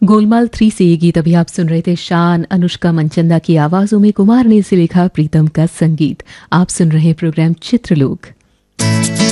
गोलमाल 3 से ये गीत अभी आप सुन रहे थे। शान, अनुष्का मनचंदा की आवाजों में कुमार ने इसे लिखा, प्रीतम का संगीत। आप सुन रहे हैं प्रोग्राम चित्रलोक।